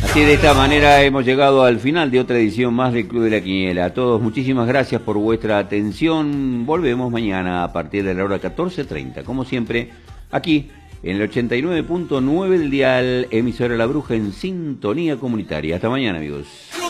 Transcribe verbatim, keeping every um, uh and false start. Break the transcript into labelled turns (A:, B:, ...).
A: Así de esta manera hemos llegado al final de otra edición más del Club de la Quiniela. A todos muchísimas gracias por vuestra atención. Volvemos mañana a partir de la hora catorce treinta, como siempre, aquí en el ochenta y nueve punto nueve del dial, emisora La Bruja en sintonía comunitaria. Hasta mañana, amigos.